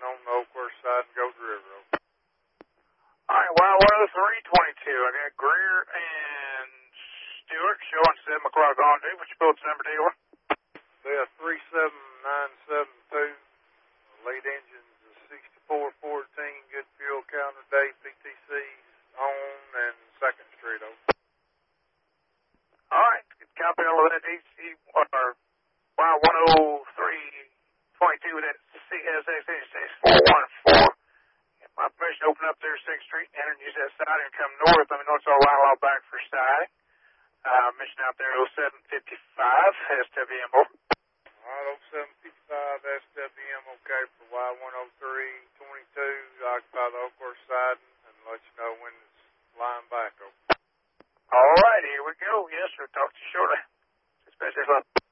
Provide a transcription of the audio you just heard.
on the Oakhurst side and go to River Oak. All right, Y10322. I got Greer and Stewart showing 7 o'clock on due. What's your boat's number, dealer? They're 37972. Lead engines is 6414. Good fuel counter day. PTC's on and 2nd Street open. All right, copy all of that. Or Y10322 with that CSX 414. My permission to open up there 6th Street and use that side and come north. Let me know it's all line all back for side. Mission out there 0755 SWM. Alright, 0755 SWM, okay, for Y10322. Occupy the Oakhurst side and let you know when it's lying back open. All right, here we go. Yes, sir. Talk to you shortly. Especially